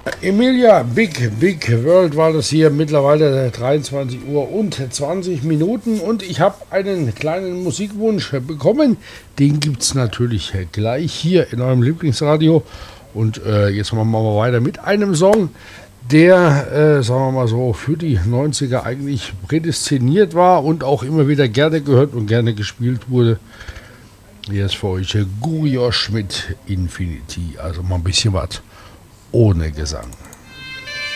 Emilia, Big World war das hier, mittlerweile 23 Uhr und 20 Minuten und ich habe einen kleinen Musikwunsch bekommen. Den gibt es natürlich gleich hier in eurem Lieblingsradio. Und jetzt machen wir mal weiter mit einem Song, der, sagen wir mal so, für die 90er eigentlich prädestiniert war und auch immer wieder gerne gehört und gerne gespielt wurde. Hier ist für euch Guriosch mit Infinity, also mal ein bisschen was ohne Gesang.